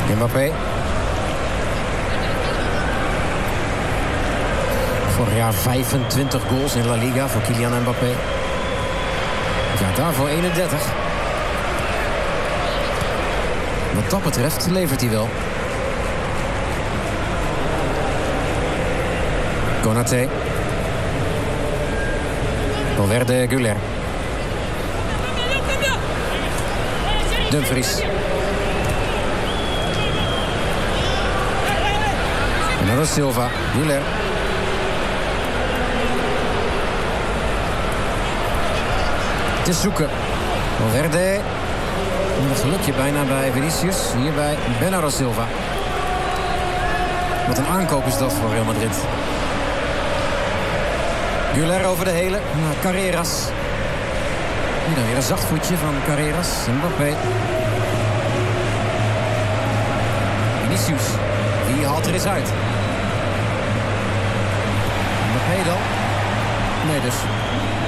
Mbappé. Vorig jaar 25 goals in La Liga voor Kylian Mbappé. Ja, daarvoor 31. Wat dat betreft levert hij wel. Konaté. Valverde, Güler. Dumfries. Bernardo Silva, Güler. Het is zoeken. Valverde. Een gelukje bijna bij Vinicius. Hier bij Bernardo Silva. Wat een aankoop is dat voor Real Madrid. Güler over de hele naar Carreras. Hier dan weer een zacht voetje van Carreras. Mbappé. Vinicius. Wie haalt er eens uit? Mbappé dan? Nee dus.